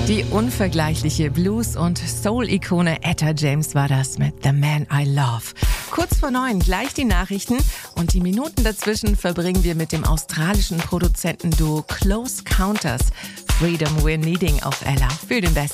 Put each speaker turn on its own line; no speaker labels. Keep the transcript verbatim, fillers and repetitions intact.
Die unvergleichliche Blues- und Soul-Ikone Etta James war das mit The Man I Love. Kurz vor neun gleich die Nachrichten und die Minuten dazwischen verbringen wir mit dem australischen Produzentenduo Close Counters. Freedom We're Needing auf Ella für den besten